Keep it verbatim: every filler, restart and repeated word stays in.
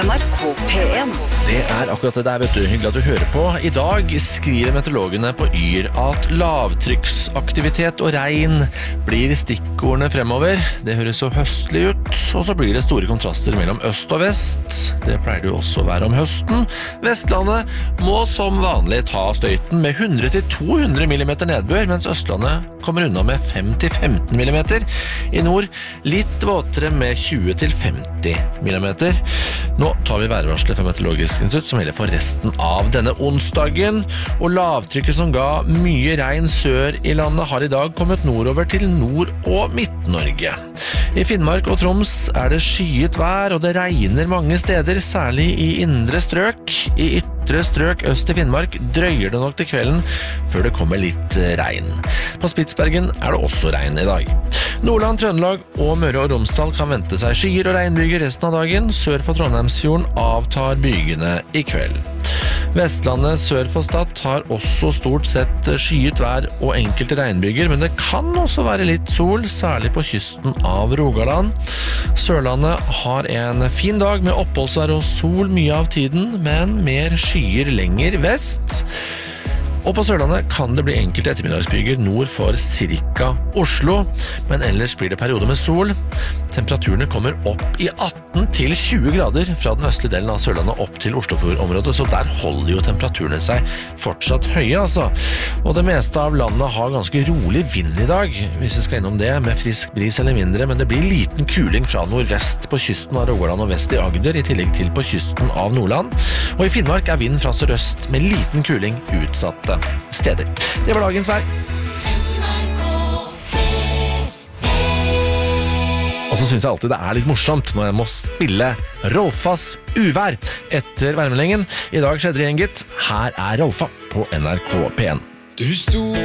N R K P en. Det er akkurat det der, vet du. Hyggelig at du hører på. I dag skriver meteorologene på Yr at lavtrykksaktivitet og regn blir stikkordene fremover. Det høres så høstlig ut, og så blir det store kontraster mellom øst og vest. Det pleier det jo også å være om høsten. Vestlandet må som vanlig ta støyten med hundre til to hundre millimeter nedbør, mens Østlandet kommer unna med fem til femten millimeter. I nord litt våtere med tjue til femti millimeter. Nå tar vi værvarselet fra Meteorologisk institutt som gjelder for resten av denne onsdagen, og lavtrykket som ga mye regn sør i landet har i dag kommet nordover til Nord- og Midt-Norge. I Finnmark og Troms er det skyet vær, og det regner mange steder, særlig i indre strøk. I ytre strøk øst i Finnmark drøyer det nok til kvelden før det kommer litt regn. På Spitsbergen er det også regn i dag. Nordland, Trøndelag og Møre og Romsdal kan vente seg skyer og regnbyger resten av dagen. Sør for Trondheimsfjorden avtar bygene i kveld. Vestlandet sør for Stad har også stort sett skyet vær og enkelte regnbyger, men det kan også være litt sol, særlig på kysten av Rogaland. Sørlandet har en fin dag med oppholdsvær og sol mye av tiden, men mer skyer lenger vest. Og på Sørlandet kan det bli enkelte ettermiddagsbyger nord for cirka Oslo, men ellers blir det perioder med sol. Temperaturene kommer opp i atten til tjue grader fra den østlige delen av Sørlandet opp til Oslofjordområdet, så der holder jo temperaturene seg fortsatt høye, altså. Og det meste av landet har ganske rolig vind i dag, hvis vi skal innom det, med frisk bris eller mindre, men det blir liten kuling fra nordvest på kysten av Rogaland og vest i Agder, i tillegg til på kysten av Nordland. Og i Finnmark er vind fra sørøst med liten kuling utsatte steder. Det var dagens vær. Og så synes jeg alltid det er litt morsomt når jeg må spille Rolfas uvær etter værmeldingen. I dag skjedde det igjen, gitt. Her er Rolfa på N R K P en. Du sto